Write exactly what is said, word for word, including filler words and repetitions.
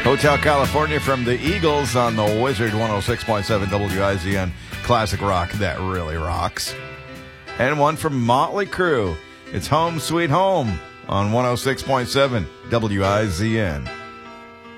Hotel California from the Eagles on the Wizard one oh six point seven W I Z N. Classic rock that really rocks. And one from Motley Crue. It's Home Sweet Home on one oh six point seven W I Z N.